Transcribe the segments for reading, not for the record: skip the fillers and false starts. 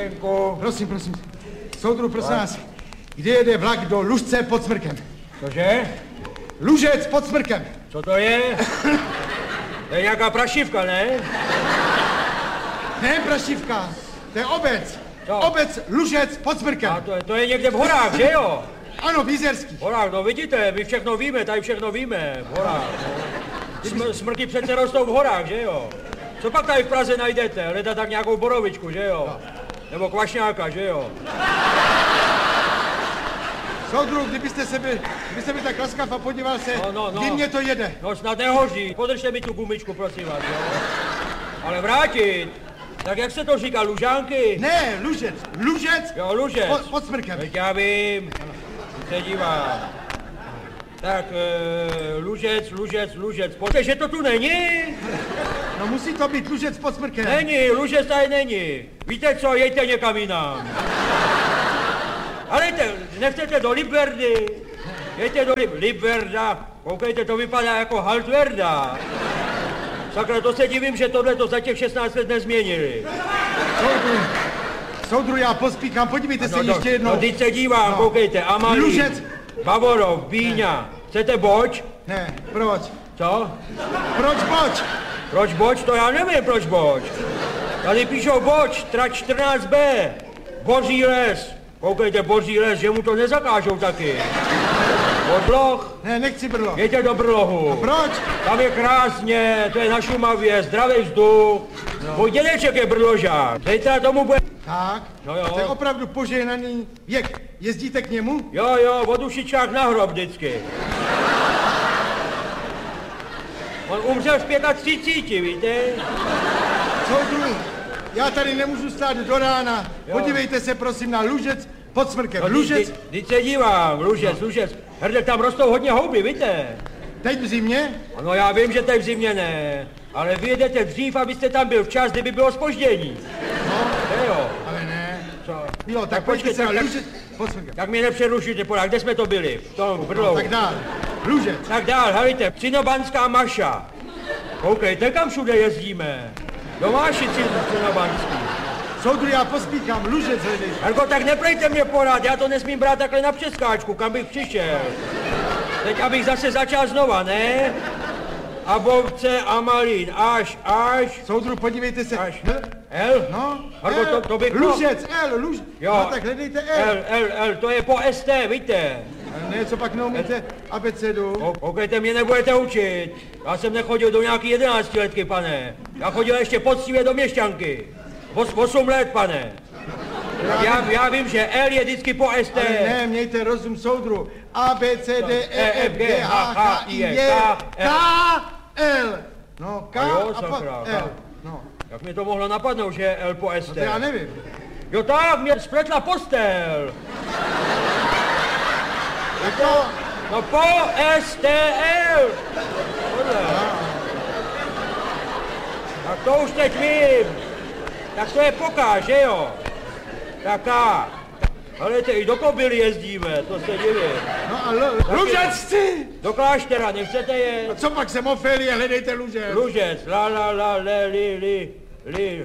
Jízdenku. Prosím. Soudru, prosím vás, kde jede vlak do Lužce pod Smrkem? Cože? Lužec pod Smrkem. Co to je? To je nějaká prašivka, ne? Ne, prašivka, to je obec. Co? Obec Lužec pod Smrkem. A to je někde v horách, že jo? Ano, v Jizerských. V horách, no vidíte, my všechno víme, tady všechno víme, v horách. No. Smrky přece rostou v horách, že jo? Co pak tady v Praze najdete? Hledat tak nějakou borovičku, že jo? No. Nebo kvašňáka, že jo? Soudru, kdybyste byl tak laskav a podíval se, No. kdy mě to jede. No snad nehoří. Podržte mi tu gumičku, prosím vás, jo? Ale vrátit. Tak jak se to říká, Lužánky? Ne, Lužec. Lužec Jo, Lužec. pod Smrkem. Teď já vím. Se dívám. Tak, Lužec. Pojďte, že to tu není? No musí to být Lužec pod Smrkem. Není, Lužec tady není. Víte co, jejte někam jinam. Ale nechcete do Liberdy. Jejte do Liberda. Koukejte, to vypadá jako Haltverda. Sakra, to se divím, že tohle to za těch 16 let nezměnili. Soudru, já pospíchám, podívejte se ještě jednou. No, teď se dívám, koukejte, Amalí, Lužec. Bavorov, Bíňa. Chcete boč? Ne, proč? Co? Proč boč? Proč boč? To já nevím, proč boč. Tady píšou boč, trať 14B. Boží les. Koukejte, Boží les, že mu to nezakážou taky. Brloh. Ne, nechci Brloh. Jeďte do Brlohu. A proč? Tam je krásně, to je na Šumavě, zdravý vzduch. Můj dědeček je Brložák. Zítra tomu bude... Tak, No jo. to je opravdu požehnaný věk. Jezdíte k němu? Jo, od ušičák na hrob vždycky. On umřel v 35, víte? Soudru, já tady nemůžu stát do rána. Jo. Podívejte se prosím na Lužec pod Smrkem. No, Lužec, Teď se dívám, Lužec. Hrdek, tam rostou hodně houby, víte? teď v zimě? Ano, já vím, že teď v zimě ne, ale vy jedete dřív, abyste tam byl včas, kdyby bylo zpoždění. No, Jo. ale ne. Co? Jo, tak pojďte se na Lužec pod Smrkem. Tak mě nepřerušujte, podák, kde jsme to byli? V tom Brlohu. Tak dál. Lužec. Tak dál, helejte, Cinobanská Maša. Koukejte, kam všude jezdíme. Do Mášici Cinobanský. Soudru, já pospíchám. Lužec hledej. Jarko, tak neprejte mě pořád, já to nesmím brát takhle na přeskáčku, kam bych přišel. Teď abych zase začal znova, ne? A Bovce a Malín, až. Soudru, podívejte se. Až. L? No, Jarko, L. to bych... Lužec, Lužec. Jo. No, tak hledejte L. L, to je po ST, víte? Ne, co pak neumíte abecedu? Koukejte, mě nebudete učit. Já jsem nechodil do nějaký 11letky, pane. Já chodil ještě poctivě do měšťanky. 8 let, pane. Já vím, že L je vždycky po ST. Ale ne, mějte rozum, soudru. A, B, C, D, E, F, G, H, K, I, J, K, L. No, K jo, a po sakra, L. No, Jak mě to mohlo napadnout, že je L po ST? to já nevím. Jo tak, mě spletla postel. Jako, No po STL. Tohle. Tak to už teď vím. Tak to je poká, že jo? Taká. Helejte, i do Kobily jezdíme, to se divím. no a Lužec chci. Do kláštera, nechcete A jet? co pak jsem Ofélie, hledejte Lužec. Lužec, la, le, li,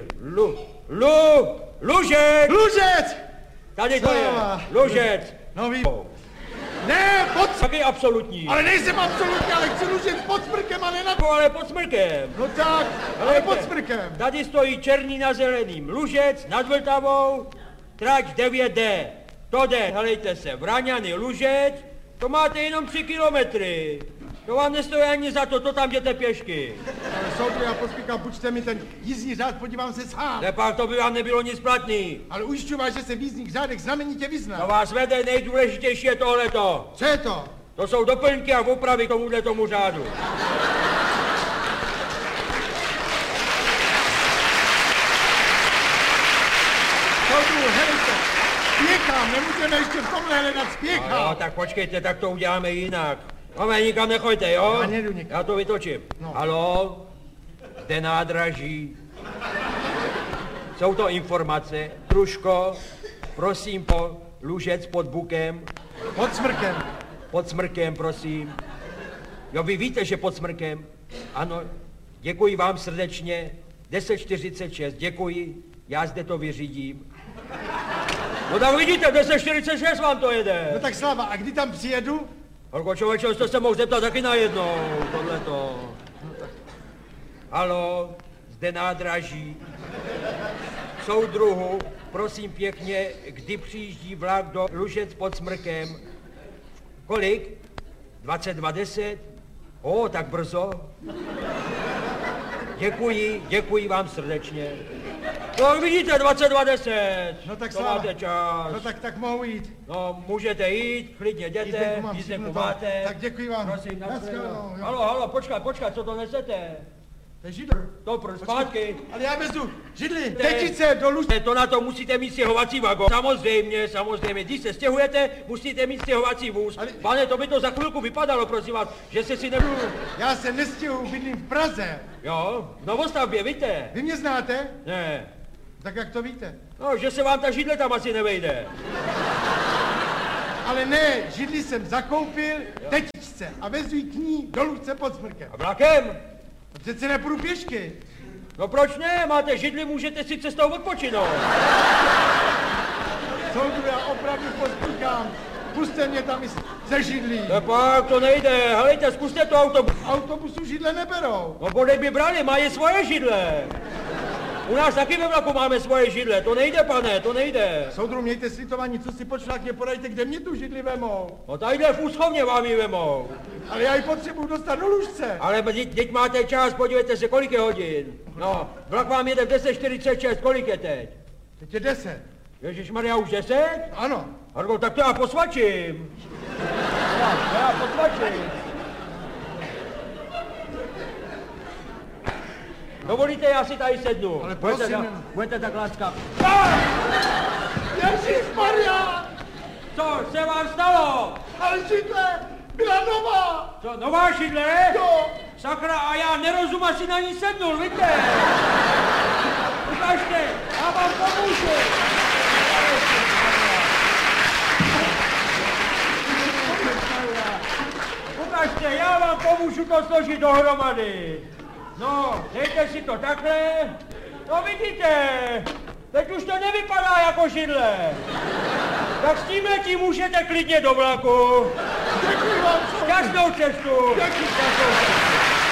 Lužec! Lužec! Tady to je, Slava. Lužec. No ví. Ne, pod... Taky absolutní. Ale nejsem absolutně, ale chci Lužec pod Smrkem a ne na... Ale pod Smrkem. No tak, ale Helejte, pod Smrkem. Tady stojí černý na zeleným. Lužec nad Vltavou, trať 9D. To jde, helejte se, Vraňany, Lužec, to máte jenom 3 kilometry. To vám nestojí ani za to tam jděte pěšky. Ale soudru, já pospíchám, půjčte mi ten jízdní řád, podívám se sám. Nepak to by vám nebylo nic platný. Ale ujišťuji vás, že se v jízdních řádech znamenitě To vyznám. vás vede, nejdůležitější je tohleto. Co je to? To jsou doplňky a opravy k tomu řádu. Soudru, helejte, spěchám, nemůžeme ještě v tomhle hledat, No, spěchám. tak počkejte, tak to uděláme jinak. No, nikam nechoďte, jo? Já nejdu nikam. Já to vytočím. No. Halo? Zde nádraží. Jsou to informace. Truško, prosím po Lužec pod Bukem. Pod Smrkem. Pod Smrkem, prosím. Jo, vy víte, že pod Smrkem? Ano, děkuji vám srdečně. 10:46, děkuji. Já zde to vyřídím. No tak vidíte, 10:46 vám to jede. No tak Slava, a kdy tam přijedu? Holko člověče, jste se mohl zeptat taky najednou, tohleto. No tak. Haló, zde nádraží. Soudruhu, prosím pěkně, kdy přijíždí vlak do Lužec pod Smrkem? Kolik? 22:10? O, tak brzo. Děkuji vám srdečně. No vidíte, 22:10. No tak to Slava. máte čas. No tak mohu jít. No, můžete jít, klidně jděte, jízdenku máte. Tak děkuji vám. Prosím, Naschledanou, jo. Halo, počkat, co to nesete? To je židl. To zpátky. Ale já vezu židli, tetice do Lužce. To na to musíte mít stěhovací vagon. Samozřejmě. Když se stěhujete, musíte mít stěhovací vůz. Ale... Pane, to by to za chvilku vypadalo, prosím vás, že se si nebudu... Já se nestěhuju, bydlím v Praze. Jo, v Novostavbě, víte? Vy mě znáte? Ne. Tak jak to víte? No, že se vám ta židle tam asi nevejde. Ale ne, židli jsem zakoupil tetičce a vezu ji k ní do Lužce pod Smrkem. A vlakem? A přece nepůjdu pěšky. No proč ne? Máte židli, můžete si cestou odpočinout. Soudru, já opravdu pospíchám. Puste mě tam i ze židlí. No pak to nejde, helejte, zkuste to autobus. Autobusu židle neberou. No bodej by brali, mají svoje židle. U nás taky ve vlaku máme svoje židle, to nejde, pane, to nejde. Soudru, mějte slitování, co si počlákně podajte, kde mě tu židli vemou. No tadyhle v úschovně vám ji vemou. Ale já ji potřebuju dostat do Lužce. Ale teď máte čas, podívejte se, kolik je hodin. No, vlak vám jede v 10:46, kolik je teď? Teď je 10. Ježišmarja, už 10? Ano. Argo, tak to já posvačím. Já posvačím. Dovolíte, já si tady sednu. Ale prosím. Budete tak láska. Ježišmarja! Co se vám stalo? Ale židle byla nová. Co, nová židle? Jo. Sakra, a já nerozum asi na ní sednul, víte? Ukažte, já vám pomůžu. Ukažte, já vám pomůžu to složit dohromady. No, dejte si to takhle. No vidíte, teď už to nevypadá jako židle. Tak s tímhletím můžete klidně do vlaku. Děkuji vám. Šťastnou cestu. Děkuji.